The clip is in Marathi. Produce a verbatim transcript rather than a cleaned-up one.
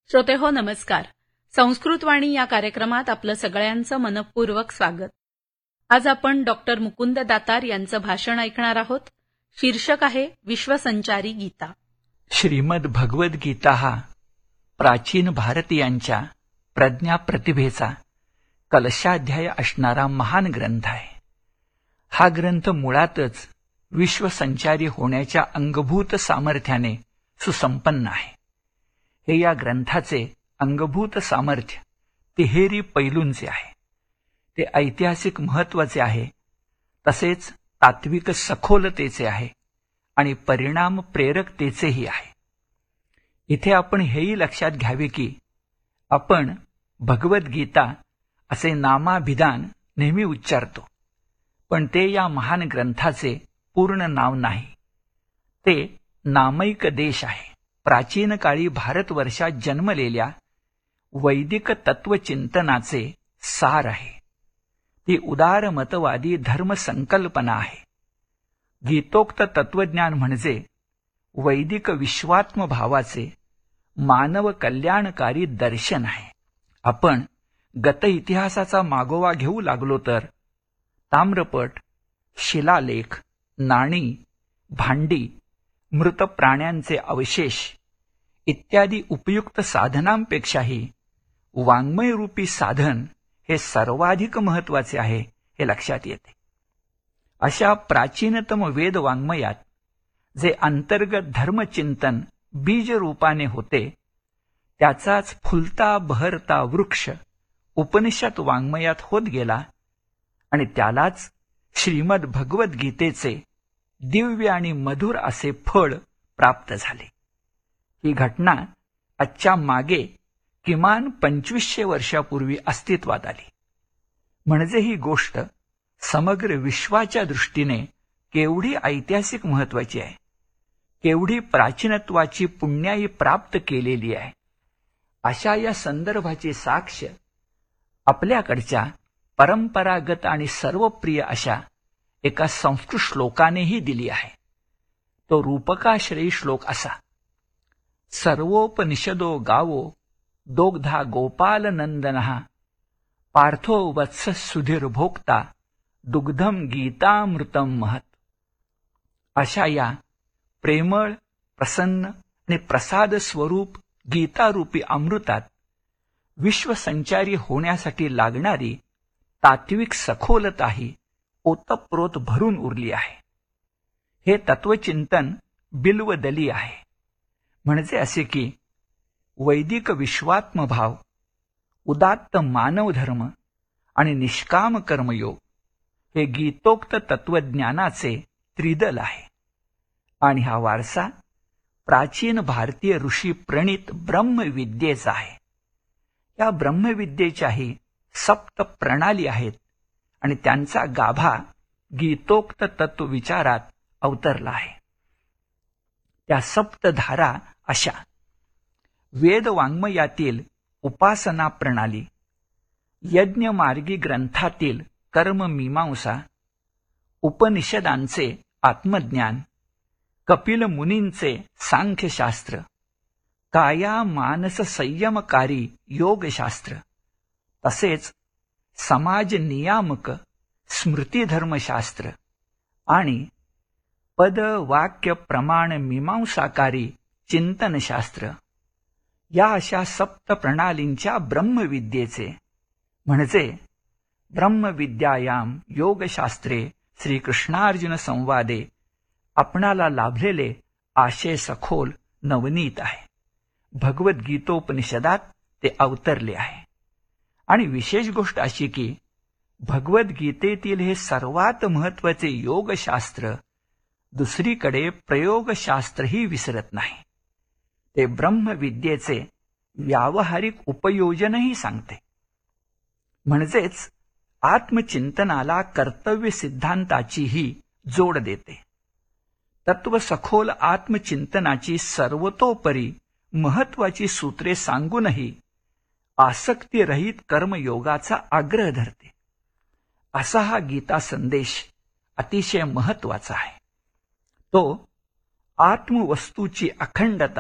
श्रोते हो नमस्कार. संस्कृतवाणी या कार्यक्रमात आपलं सगळ्यांचं मनपूर्वक स्वागत. आज आपण डॉक्टर मुकुंद दातार यांचं भाषण ऐकणार आहोत. शीर्षक आहे विश्वसंचारी गीता. श्रीमद भगवद्गीता हा प्राचीन भारतीयांच्या प्रज्ञा प्रतिभेचा कलशाध्याय असणारा महान ग्रंथ आहे. हा ग्रंथ मुळातच विश्वसंचारी होण्याच्या अंगभूत सामर्थ्याने सुसंपन्न आहे. हे या ग्रंथाचे अंगभूत सामर्थ्य तिहेरी पैलूंचे आहे. ते ऐतिहासिक महत्वाचे आहे, तसेच तात्विक सखोलतेचे आहे आणि परिणाम प्रेरकतेचेही आहे. इथे आपण हेही लक्षात घ्यावे की आपण भगवद्गीता असे नामाभिधान नेहमी उच्चारतो, पण ते या महान ग्रंथाचे पूर्ण नाव नाही. ते नामैक देश आहे. प्राचीन काळी भारतवर्षात जन्मलेल्या वैदिक तत्वचिंतनाचे सार आहे. ती उदार मतवादी धर्मसंकल्पना आहे. गीतोक्त तत्वज्ञान म्हणजे वैदिक विश्वात्म भावाचे मानव कल्याणकारी दर्शन आहे. आपण गत इतिहासाचा मागोवा घेऊ लागलो तर ताम्रपट, शिलालेख, नाणी, भांडी, मृत प्राण्यांचे अवशेष इत्यादी उपयुक्त साधनांपेक्षाही वाङ्मयरूपी साधन हे सर्वाधिक महत्वाचे आहे हे लक्षात येते. अशा प्राचीनतम वेद वाङ्मयात जे अंतर्गत धर्मचिंतन बीज रूपाने होते, त्याचाच फुलता बहरता वृक्ष उपनिषद वाङ्मयात होत गेला आणि त्यालाच श्रीमद भगवद्गीतेचे दिव्य आणि मधुर असे फळ प्राप्त झाले. ही घटना आजच्या मागे किमान पंचवीसशे वर्षापूर्वी अस्तित्वात आली. म्हणजे ही गोष्ट समग्र विश्वाच्या दृष्टीने केवढी ऐतिहासिक महत्वाची आहे, केवढी प्राचीनत्वाची पुण्याई प्राप्त केलेली आहे, अशा या संदर्भाची साक्ष आपल्याकडच्या परंपरागत आणि सर्वप्रिय अशा एका संस्कृत श्लोकानेही दिली आहे. तो रूपकाश्रयी श्लोक असा: सर्वोपनिषदो गावो दोग्धा गोपालनंदनः पार्थो वत्स सुधीर्भोक्ता दुग्धम गीतामृतम महत्. अशा या प्रेमळ, प्रसन्न आणि प्रसाद स्वरूप गीतारूपी अमृतात विश्वसंचारी होण्यासाठी लागणारी तात्विक सखोलताही ओतप्रोत भरून उरली आहे. हे तत्वचिंतन बिल्वदली आहे. म्हणजे असे की वैदिक विश्वात्मभाव, उदात्त मानवधर्म आणि निष्काम कर्मयोग हे गीतोक्त तत्वज्ञानाचे त्रिदल आहे. आणि हा वारसा प्राचीन भारतीय ऋषी प्रणीत ब्रह्मविद्येचा आहे. या ब्रह्मविद्येच्याही सप्त प्रणाली आहेत आणि त्यांचा गाभा गीतोक्त तत्वविचारात अवतरला आहे. त्या सप्तधारा अशा: वेद वाङ्मयातील उपासना प्रणाली, यज्ञमार्गी ग्रंथातील कर्ममीमांसा, उपनिषदांचे आत्मज्ञान, कपिल मुनींचे सांख्यशास्त्र, काया मानस संयमकारी योगशास्त्र, तसेच समाज नियामक स्मृतिधर्मशास्त्र आणि पद वाक्य प्रमाण मीमांसाकारी चिंतनशास्त्र, या अशा सप्त प्रणालींच्या ब्रह्मविद्येचे म्हणजे ब्रह्मविद्यायाम योगशास्त्रे श्रीकृष्णार्जुन संवादे आपणाला लाभलेले आशय सखोल नवनीत आहे. भगवद्गीतोपनिषदात ते अवतरले आहे. आणि विशेष गोष्ट अशी की भगवद्गीतेतील हे सर्वात महत्वाचे योगशास्त्र दुसरीकडे प्रयोगशास्त्रही विसरत नाही. ते ब्रह्मविद्येचे व्यावहारिक उपयोजनही सांगते. म्हणजेच आत्मचिंतनाला कर्तव्य सिद्धांताचीही जोड देते. तत्वसखोल आत्मचिंतनाची सर्वतोपरी महत्वाची सूत्रे सांगूनही आसक्तीरहित कर्मयोगाचा आग्रह धरते. असा हा गीता संदेश अतिशय महत्वाचा आहे. तो आत्मवस्तूची अखंडता